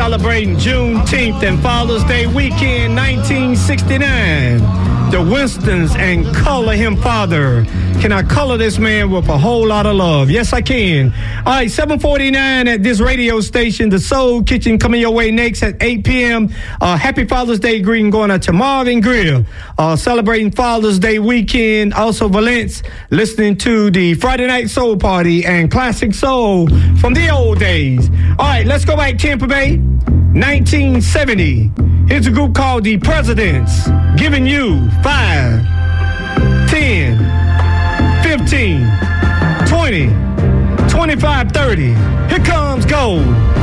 celebrating Juneteenth and Father's Day weekend 1969. The Winstons and Color Him Father. Can I color this man with a whole lot of love? Yes, I can. All right, 7:49 at this radio station, the Soul Kitchen, coming your way next at 8 p.m. Happy Father's Day greeting going out to Marvin Grill, celebrating Father's Day weekend. Also, Valence, listening to the Friday Night Soul Party and Classic Soul from the old days. All right, let's go back Tampa Bay, 1970. Here's a group called The Presidents, giving you 5, 10, 15, 20, 25, 30. Here comes gold.